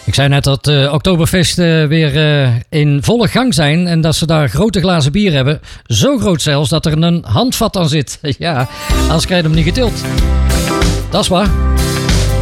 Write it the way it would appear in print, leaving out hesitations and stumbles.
Ik zei net dat Oktoberfesten weer in volle gang zijn en dat ze daar grote glazen bier hebben. Zo groot zelfs dat er een handvat aan zit. Ja, anders krijg je hem niet getild. Dat is waar.